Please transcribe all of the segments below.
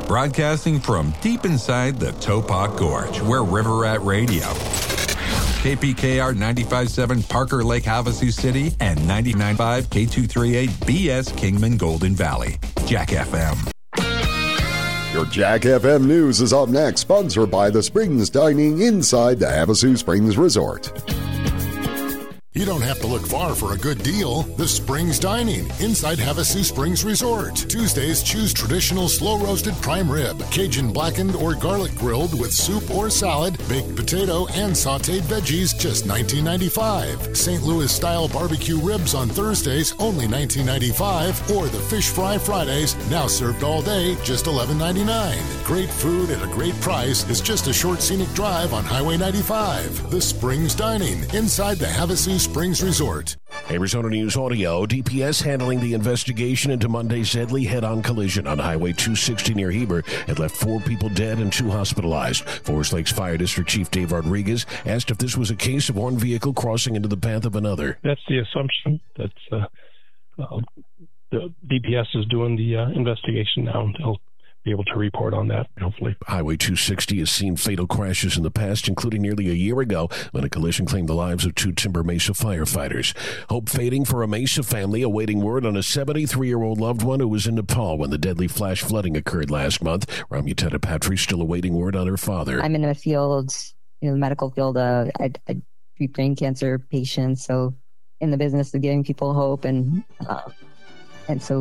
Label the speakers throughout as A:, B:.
A: Broadcasting from deep inside the Topok Gorge, where River Rat Radio. KPKR 95.7 Parker Lake, Havasu City, and 99.5 K238 BS Kingman Golden Valley. Jack FM.
B: Your Jack FM News is up next, sponsored by the Springs Dining inside the Havasu Springs Resort.
C: You don't have to look far for a good deal. The Springs Dining inside Havasu Springs Resort. Tuesdays, choose traditional slow-roasted prime rib, Cajun blackened or garlic grilled with soup or salad, baked potato, and sautéed veggies, just $19.95. St. Louis-style barbecue ribs on Thursdays, only $19.95. Or the fish fry Fridays, now served all day, just $11.99. Great food at a great price is just a short scenic drive on Highway 95. The Springs Dining inside the Havasu Springs Resort.
D: Arizona News Audio. DPS handling the investigation into Monday's deadly head-on collision on Highway 260 near Heber. It left 4 people dead and 2 hospitalized. Forest Lakes Fire District Chief Dave Rodriguez asked if this was a case of one vehicle crossing into the path of another.
E: That's the assumption. That's the DPS is doing the investigation now. They'll be able to report on that, hopefully.
D: Highway 260 has seen fatal crashes in the past, including nearly a year ago when a collision claimed the lives of 2 Timber Mesa firefighters. Hope fading for a Mesa family awaiting word on a 73-year-old loved one who was in Nepal when the deadly flash flooding occurred last month. Ramyateta Patri still awaiting word on her father.
F: I'm in the field, the medical field. I treat brain cancer patients, so in the business of giving people hope, and so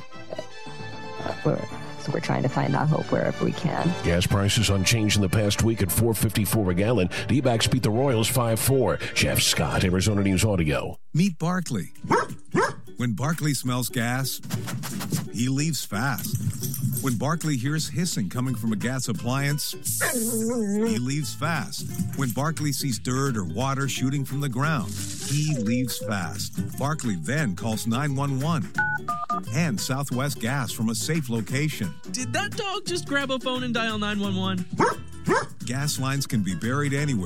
F: we're trying to find that hope wherever we can.
D: Gas prices unchanged in the past week at $4.54 a gallon. D-backs beat the Royals 5-4. Jeff Scott, Arizona News Audio.
G: Meet Barkley. When Barkley smells gas, he leaves fast. When Barkley hears hissing coming from a gas appliance, he leaves fast. When Barkley sees dirt or water shooting from the ground, he leaves fast. Barkley then calls 911 and Southwest Gas from a safe location.
H: Did that dog just grab a phone and dial 911?
G: Gas lines can be buried anywhere.